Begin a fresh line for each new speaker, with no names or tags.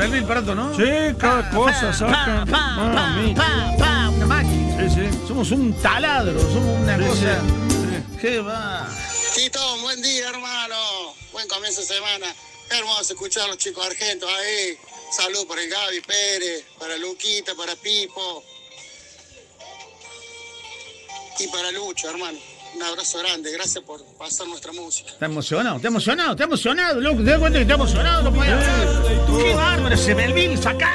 Belvin Prato, ¿no?
Sí, cada cosa saca.
Una máquina.
Sí, sí.
Somos un taladro, somos una
Sí,
cosa.
sí.
¿Qué va?
Tito, buen día, hermano. Buen comienzo de semana. Hermoso escuchar a los chicos argentos ahí. Salud para el Gaby Pérez, para Luquita, para Pipo. Y para Lucho, hermano. Un abrazo grande. Gracias por pasar nuestra música.
Está emocionado, loco. ¿Te das cuenta que está emocionado? ¿Lo podía hacer? ¡Qué bárbaro ese Belvin! ¡Sacá!